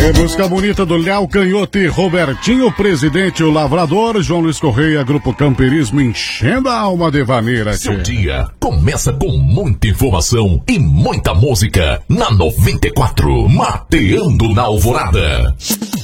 E música bonita do Léo Canhote, Robertinho, Presidente, o Lavrador, João Luiz Correia, Grupo Camperismo, enchendo a alma de vaneira. Seu dia começa com muita informação e muita música na 94, Mateando na Alvorada.